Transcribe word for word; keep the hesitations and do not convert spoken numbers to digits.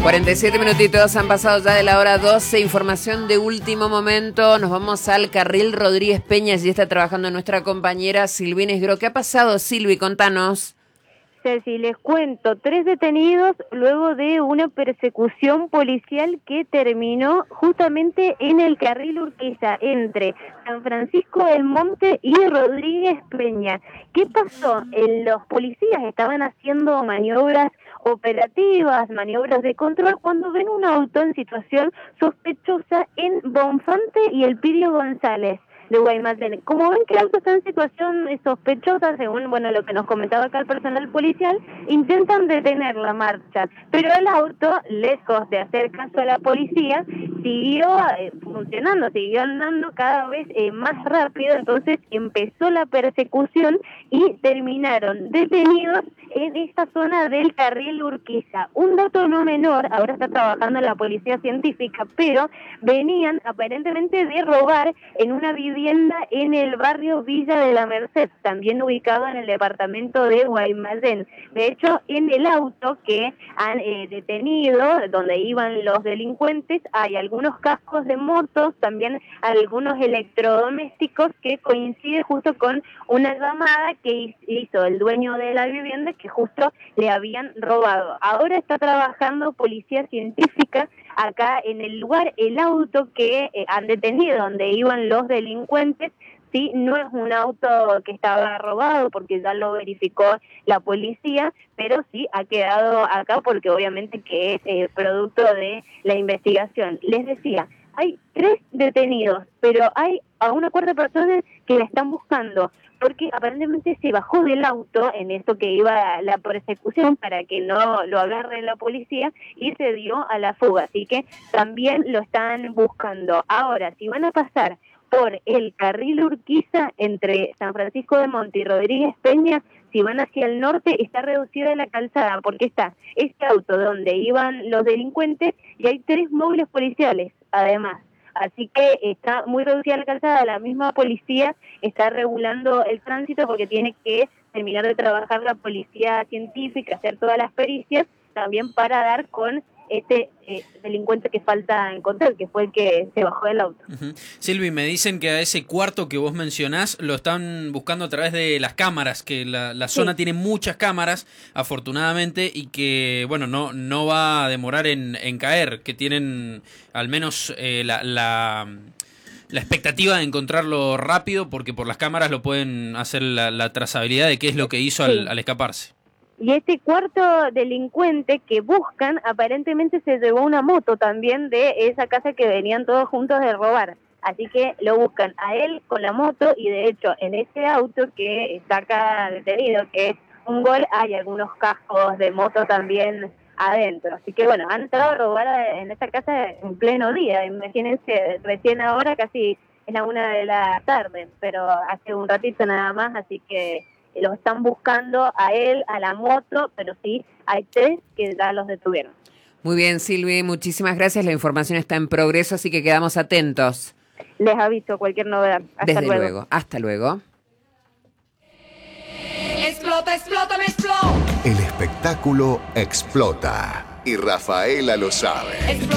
cuarenta y siete minutitos han pasado ya de la hora doce. Información de último momento. Nos vamos al carril Rodríguez Peña. Allí está trabajando nuestra compañera Silvina Esgro. ¿Qué ha pasado, Silvi? Contanos. Ceci, les cuento, tres detenidos luego de una persecución policial que terminó justamente en el carril Urquiza, entre San Francisco del Monte y Rodríguez Peña. ¿Qué pasó? Eh, los policías estaban haciendo maniobras operativas, maniobras de control, cuando ven un auto en situación sospechosa en Bonfante y Elpidio González de Guaymallén. Como ven que el auto está en situación sospechosa, según bueno lo que nos comentaba acá el personal policial, intentan detener la marcha, pero el auto, lejos de hacer caso a la policía, siguió eh, funcionando, siguió andando cada vez eh, más rápido. Entonces empezó la persecución y terminaron detenidos en esta zona del carril Urquiza. Un dato no menor, ahora está trabajando la policía científica, pero venían aparentemente de robar en una vivienda en el barrio Villa de la Merced, también ubicado en el departamento de Guaymallén. De hecho, en el auto que han eh, detenido, donde iban los delincuentes, hay algunos cascos de motos, también algunos electrodomésticos, que coincide justo con una llamada que hizo el dueño de la vivienda que justo le habían robado. Ahora está trabajando policía científica acá en el lugar. El auto que eh, han detenido, donde iban los delincuentes, sí, no es un auto que estaba robado, porque ya lo verificó la policía, pero sí ha quedado acá porque obviamente que es eh, producto de la investigación. Les decía, hay tres detenidos, pero hay a una cuarta persona que la están buscando, porque aparentemente se bajó del auto en esto que iba la persecución para que no lo agarre la policía y se dio a la fuga, así que también lo están buscando. Ahora, si van a pasar por el carril Urquiza entre San Francisco de Monte y Rodríguez Peña, si van hacia el norte, está reducida la calzada, porque está este auto donde iban los delincuentes y hay tres móviles policiales, además. Así que está muy reducida la calzada. La misma policía está regulando el tránsito porque tiene que terminar de trabajar la policía científica, hacer todas las pericias, también para dar con este eh, delincuente que falta encontrar, que fue el que se bajó del auto. Uh-huh. Silvi, me dicen que a ese cuarto que vos mencionás lo están buscando a través de las cámaras, que la, la zona sí tiene muchas cámaras, afortunadamente, y que bueno no no va a demorar en, en caer, que tienen al menos eh, la, la la expectativa de encontrarlo rápido, porque por las cámaras lo pueden hacer la, la trazabilidad de qué es lo que hizo al, al escaparse. Y este cuarto delincuente que buscan, aparentemente se llevó una moto también de esa casa que venían todos juntos de robar. Así que lo buscan a él con la moto, y de hecho en ese auto que está acá detenido, que es un Gol, hay algunos cascos de moto también adentro. Así que bueno, han entrado a robar en esa casa en pleno día. Imagínense, recién ahora casi es la una de la tarde, pero hace un ratito nada más, así que los están buscando a él, a la moto, pero sí, hay tres que ya los detuvieron. Muy bien, Silvi, muchísimas gracias. La información está en progreso, así que quedamos atentos. Les aviso cualquier novedad. Hasta Desde luego. luego. Hasta luego. Explota, explota, me explota. El espectáculo explota y Rafaela lo sabe. Explota.